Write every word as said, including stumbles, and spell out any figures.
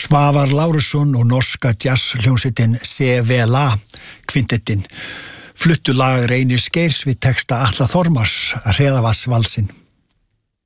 Svavar Lárusson og norska jazzhljómsveitin C V L A kvintettin fluttu lag Reynis Geirs við texta Atla Þormars Hreðavaðsvalsinn.